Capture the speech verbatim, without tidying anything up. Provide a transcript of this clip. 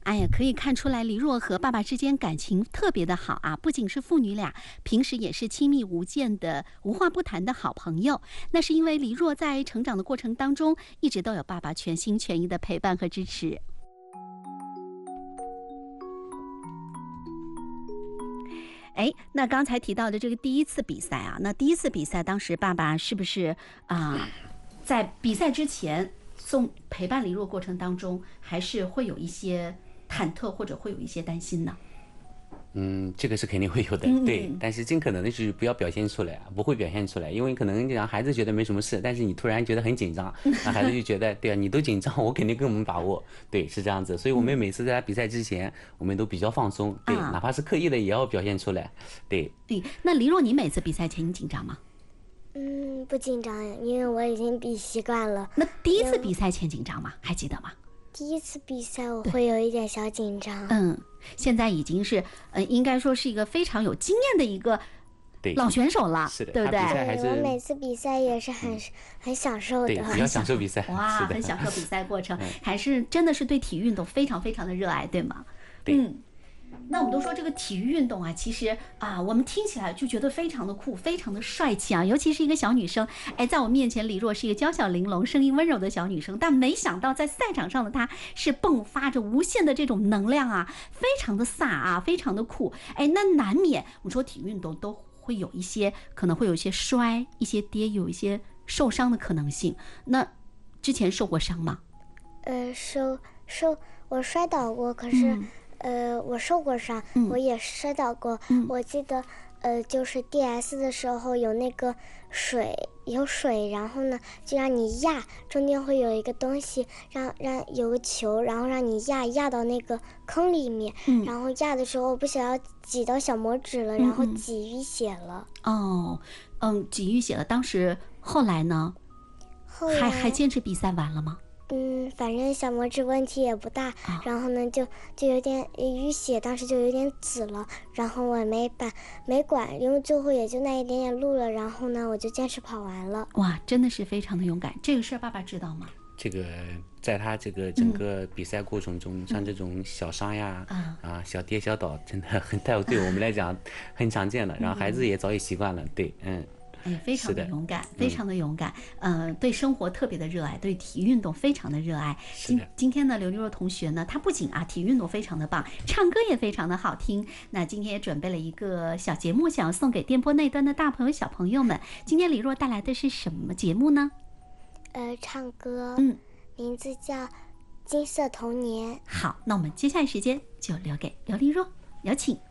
哎呀，可以看出来黎若和爸爸之间感情特别的好啊，不仅是父女俩，平时也是亲密无间的、无话不谈的好朋友。那是因为黎若在成长的过程当中，一直都有爸爸全心全意的陪伴和支持。哎，那刚才提到的这个第一次比赛啊，那第一次比赛当时爸爸是不是啊、呃，在比赛之前送陪伴黎若过程当中，还是会有一些忐忑或者会有一些担心呢？ 嗯，这个是肯定会有的， 嗯、 对，但是尽可能的是不要表现出来，不会表现出来，因为可能让孩子觉得没什么事，但是你突然觉得很紧张，那孩子就觉得，对啊，你都紧张，我肯定跟我们把握，对，是这样子，所以我们每次在比赛之前，我们都比较放松，对， 啊、 哪怕是刻意的也要表现出来，对。 对，那黎若，你每次比赛前你紧张吗？ 嗯，不紧张呀，因为我已经比习惯了。 那第一次比赛前紧张吗？还记得吗？ 第一次比赛我会有一点小紧张。 嗯，现在已经是，呃，应该说是一个非常有经验的一个老选手了， 是的， 对不对？ 对，我每次比赛也是很、嗯、很享受的， 对，比较享受比赛， 哇，很享受比赛过程，还是真的是对体育运动非常非常的热爱，对吗？ 对。 嗯。那我们都说这个体育运动啊，其实啊，我们听起来就觉得非常的酷，非常的帅气啊。尤其是一个小女生，哎，在我面前，黎若是一个娇小玲珑、声音温柔的小女生，但没想到在赛场上的她是迸发着无限的这种能量啊，非常的飒啊，非常的酷。哎，那难免我们说体育运动都会有一些，可能会有一些摔、一些跌，有一些受伤的可能性。那之前受过伤吗？ 呃，受受我摔倒过，可是。嗯呃，我受过伤，嗯、我也摔倒过。嗯、我记得，呃，就是 D S 的时候有那个水，有水，然后呢，就让你压，中间会有一个东西，让让有个球，然后让你压压到那个坑里面。嗯、然后压的时候不小心挤到小拇指了，然后挤淤血了。 哦，嗯，挤淤血了。当时后来呢？ 后来还还坚持比赛完了吗？ 嗯，反正小拇指问题也不大，啊、然后呢，就就有点淤血，当时就有点紫了，然后我没把没管，因为最后也就那一点点路了，然后呢，我就坚持跑完了。 哇，真的是非常的勇敢，这个事儿爸爸知道吗？ 这个在他这个整个比赛过程中，嗯、像这种小伤呀、嗯、啊小跌小倒，真的很对对我们来讲很常见的，然后孩子也早已习惯了，对，嗯。 哎，非常的勇敢，非常的勇敢，呃，对生活特别的热爱，对体育运动非常的热爱。今今天呢，刘黎若同学呢，她不仅啊体育运动非常的棒，唱歌也非常的好听。那今天也准备了一个小节目，想要送给电波那端的大朋友小朋友们。今天黎若带来的是什么节目呢？ 呃，唱歌， 嗯， 名字叫《金色童年》。 好，那我们接下来时间就留给刘黎若，有请。